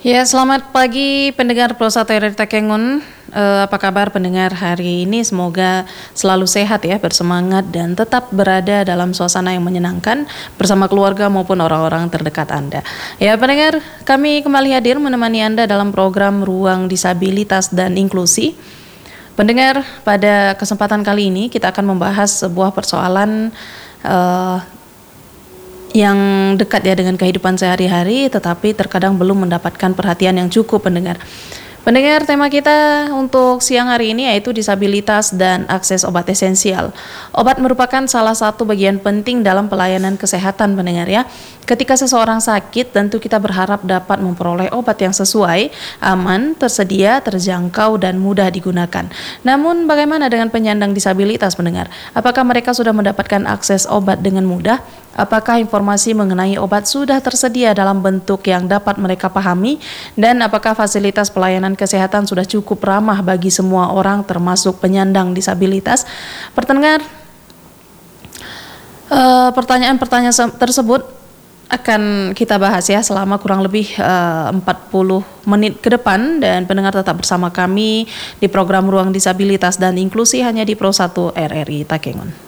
Ya, selamat pagi pendengar Pro 1 RRI Takengon. Apa kabar pendengar hari ini? Semoga selalu sehat ya, bersemangat dan tetap berada dalam suasana yang menyenangkan bersama keluarga maupun orang-orang terdekat Anda. Ya, pendengar, kami kembali hadir menemani Anda dalam program Ruang Disabilitas dan Inklusi. Pendengar, pada kesempatan kali ini kita akan membahas sebuah persoalan yang dekat ya dengan kehidupan sehari-hari, tetapi terkadang belum mendapatkan perhatian yang cukup pendengar. Pendengar, tema kita untuk siang hari ini yaitu disabilitas dan akses obat esensial. Obat merupakan salah satu bagian penting dalam pelayanan kesehatan pendengar ya. Ketika seseorang sakit, tentu kita berharap dapat memperoleh obat yang sesuai, aman, tersedia, terjangkau, dan mudah digunakan. Namun bagaimana dengan penyandang disabilitas pendengar? Apakah mereka sudah mendapatkan akses obat dengan mudah? Apakah informasi mengenai obat sudah tersedia dalam bentuk yang dapat mereka pahami? Dan apakah fasilitas pelayanan kesehatan sudah cukup ramah bagi semua orang termasuk penyandang disabilitas? Pertanyaan-pertanyaan tersebut akan kita bahas ya selama kurang lebih 40 menit ke depan, dan pendengar tetap bersama kami di program Ruang Disabilitas dan Inklusi hanya di Pro 1 RRI Takengon.